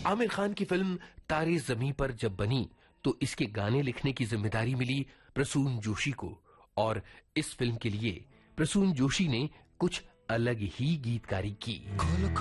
आमिर खान की फिल्म तारे ज़मीं पर जब बनी तो इसके गाने लिखने की जिम्मेदारी मिली प्रसून जोशी को, और इस फिल्म के लिए प्रसून जोशी ने कुछ अलग ही गीतकारी की।